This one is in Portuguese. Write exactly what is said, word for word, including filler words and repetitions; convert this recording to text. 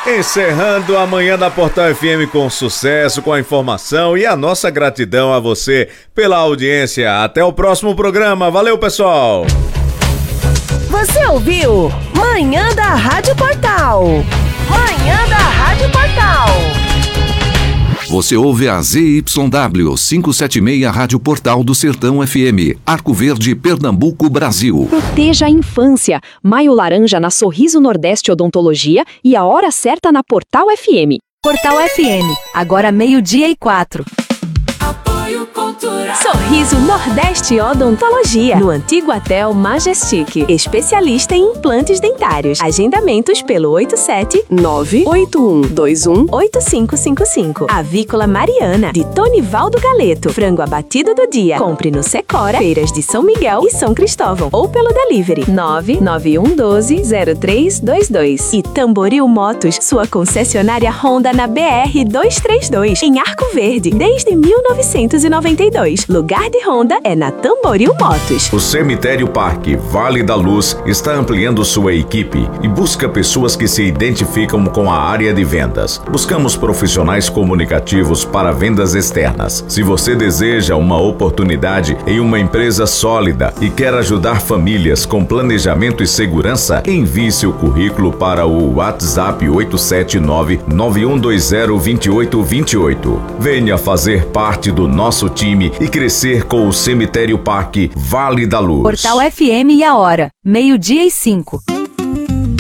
Encerrando a manhã da Portal F M com sucesso, com a informação e a nossa gratidão a você pela audiência. Até o próximo programa. Valeu, pessoal! Você ouviu Manhã da Rádio Portal. Manhã da Rádio Portal. Você ouve a Z Y W quinhentos e setenta e seis Rádio Portal do Sertão F M, Arco Verde, Pernambuco, Brasil. Proteja a infância. Maio Laranja na Sorriso Nordeste Odontologia e a hora certa na Portal F M. Portal F M, agora meio-dia e quatro. Apoio Cultural. Sorriso Nordeste Odontologia, no antigo Hotel Majestic, especialista em implantes dentários. Agendamentos pelo oito sete nove oito um dois um oito cinco cinco cinco. Avícola Mariana, de Tonivaldo Galeto. Frango abatido do dia. Compre no Secora, Feiras de São Miguel e São Cristóvão, ou pelo delivery nove nove um um dois zero três dois dois. E Tamboril Motos, sua concessionária Honda na B R duzentos e trinta e dois, em Arco Verde, desde mil novecentos e noventa e dois. Lugar de Honda é na Tamboril Motos. O Cemitério Parque Vale da Luz está ampliando sua equipe e busca pessoas que se identificam com a área de vendas. Buscamos profissionais comunicativos para vendas externas. Se você deseja uma oportunidade em uma empresa sólida e quer ajudar famílias com planejamento e segurança, envie seu currículo para o WhatsApp oito sete nove nove um dois zero dois oito dois oito. Venha fazer parte do nosso time e crescer com o Cemitério Parque Vale da Luz. Portal F M e a hora, meio-dia e cinco.